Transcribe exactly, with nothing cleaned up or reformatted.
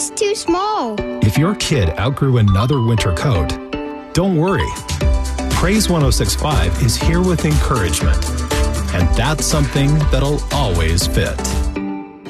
It's too small. If your kid outgrew another winter coat, don't worry. Praise one oh six point five is here with encouragement, and that's something that'll always fit.